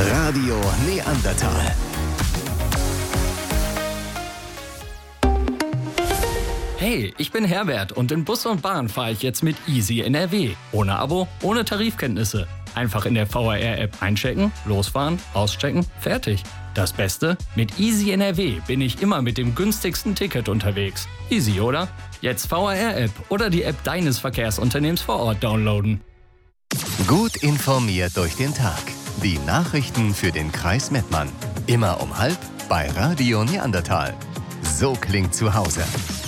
Radio Neandertal. Hey, ich bin Herbert und in Bus und Bahn fahre ich jetzt mit Easy NRW. Ohne Abo, ohne Tarifkenntnisse. Einfach in der VRR-App einchecken, losfahren, auschecken, fertig. Das Beste? Mit Easy NRW bin ich immer mit dem günstigsten Ticket unterwegs. Easy, oder? Jetzt VRR-App oder die App deines Verkehrsunternehmens vor Ort downloaden. Gut informiert durch den Tag. Die Nachrichten für den Kreis Mettmann. Immer um 12:30 bei Radio Neandertal. So klingt zu Hause.